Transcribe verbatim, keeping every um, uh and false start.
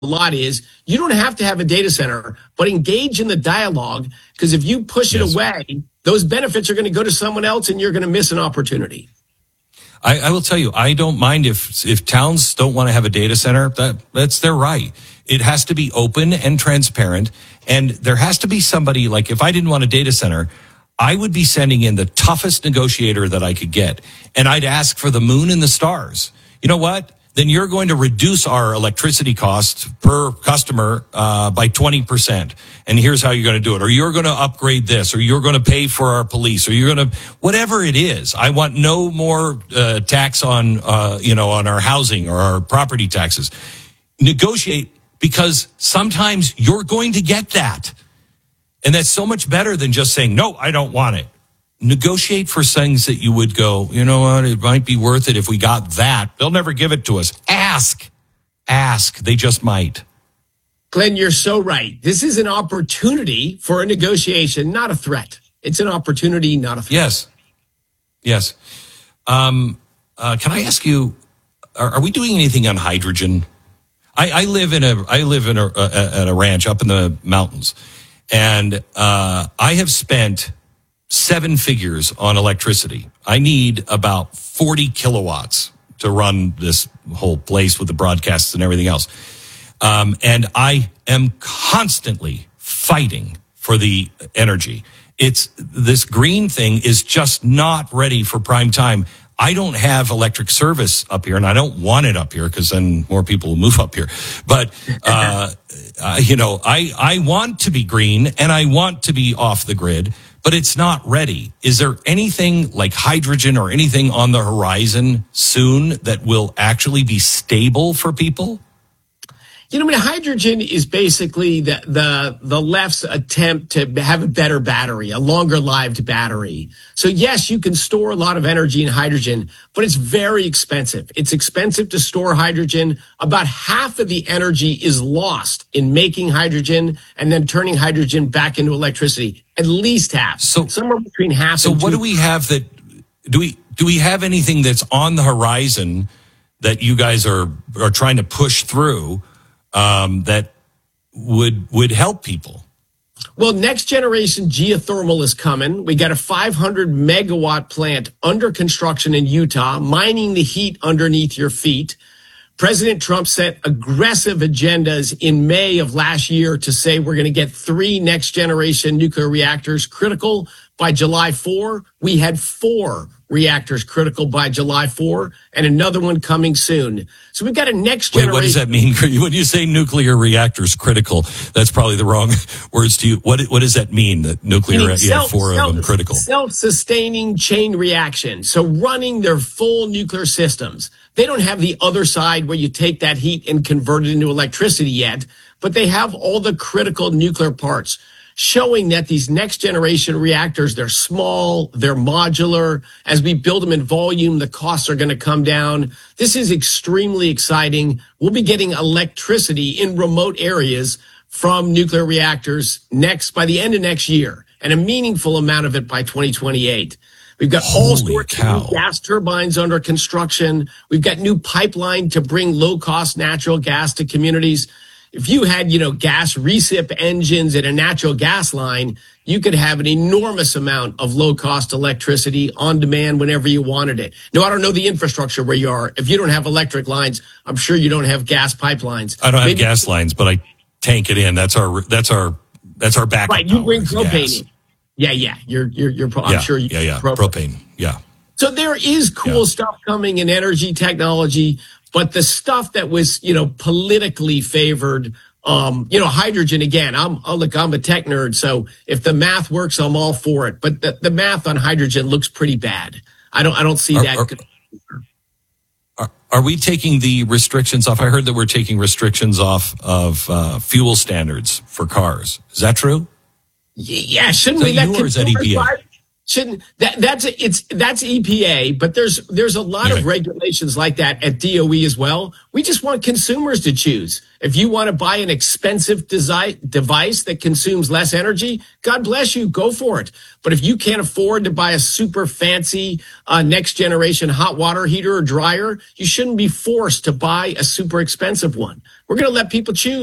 lot is you don't have to have a data center, but engage in the dialogue, because if you push it Yes. away, those benefits are going to go to someone else and you're going to miss an opportunity. I, I will tell you, I don't mind if if towns don't want to have a data center. That that's their right. It has to be open and transparent, and there has to be somebody, like, if I didn't want a data center, I would be sending in the toughest negotiator that I could get, and I'd ask for the moon and the stars. You know what? Then you're going to reduce our electricity costs per customer uh, by twenty percent. And here's how you're going to do it. Or you're going to upgrade this, or you're going to pay for our police, or you're going to, whatever it is. I want no more uh, tax on, uh, you know, on our housing or our property taxes. Negotiate, because sometimes you're going to get that. And that's so much better than just saying, no, I don't want it. Negotiate for things that you would go, you know what, it might be worth it if we got that. They'll never give it to us. Ask. Ask. They just might. Glenn, you're so right. This is an opportunity for a negotiation, not a threat. It's an opportunity, not a threat. Yes. Yes. Um, uh, can I ask you, are, are we doing anything on hydrogen? I, I live in a, I live in a, a, at a ranch up in the mountains, and uh, I have spent seven figures on electricity. I need about forty kilowatts to run this whole place with the broadcasts and everything else. Um, and I am constantly fighting for the energy. It's, this green thing is just not ready for prime time. I don't have electric service up here, and I don't want it up here, because then more people will move up here. But, uh, uh, you know, I, I want to be green, and I want to be off the grid, but it's not ready. Is there anything like hydrogen or anything on the horizon soon that will actually be stable for people? You know, I mean, hydrogen is basically the, the, the left's attempt to have a better battery, a longer lived battery. So yes, you can store a lot of energy in hydrogen, but it's very expensive. It's expensive to store hydrogen. About half of the energy is lost in making hydrogen and then turning hydrogen back into electricity. At least half. So somewhere between half so and two. what do we have that, do we, do we have anything that's on the horizon that you guys are, are trying to push through? Um, that would would help people? Well, next generation geothermal is coming. We got a five hundred megawatt plant under construction in Utah, mining the heat underneath your feet. President Trump set aggressive agendas in May of last year to say we're going to get three next generation nuclear reactors critical by July fourth. We had four reactors critical by July fourth, and another one coming soon. So we've got a next generation. Wait, what does that mean? When you say nuclear reactors critical, that's probably the wrong words to you. What what does that mean? That nuclear, Meaning you have self- four self- of them critical. Self-sustaining chain reaction. So running their full nuclear systems. They don't have the other side where you take that heat and convert it into electricity yet, but they have all the critical nuclear parts, showing that these next generation reactors, they're small, they're modular. As we build them in volume, the costs are going to come down. This is extremely exciting. We'll be getting electricity in remote areas from nuclear reactors next by the end of next year, and a meaningful amount of it by twenty twenty-eight. We've got all sorts of new gas turbines under construction. We've got new pipeline to bring low cost natural gas to communities. If you had, you know, gas recip engines and a natural gas line, you could have an enormous amount of low-cost electricity on demand whenever you wanted it. Now, I don't know the infrastructure where you are. If you don't have electric lines, I'm sure you don't have gas pipelines. I don't Maybe- have gas lines, but I tank it in. That's our that's our that's our backup. Right, you bring power, propane gas. in. Yeah, yeah. You're you're you're. Pro- Yeah, I'm sure you. yeah, yeah. Propane. Propane. Yeah. So there is cool Yeah. stuff coming in energy technology, but the stuff that was, you know, politically favored, um, you know, hydrogen again, I'm, oh, look, I'm a tech nerd. So if the math works, I'm all for it. But the, the math on hydrogen looks pretty bad. I don't, I don't see Are- that. are- Are, are we taking the restrictions off? I heard that we're taking restrictions off of uh, fuel standards for cars. Is that true? Yeah, shouldn't Is we that let you or is that consumers E P A? buy? Shouldn't that that's it's that's E P A, but there's there's a lot Okay. of regulations like that at D O E as well. We just want consumers to choose. If you want to buy an expensive desi- device that consumes less energy, God bless you, go for it. But if you can't afford to buy a super fancy uh, next generation hot water heater or dryer, you shouldn't be forced to buy a super expensive one. We're going to let people choose.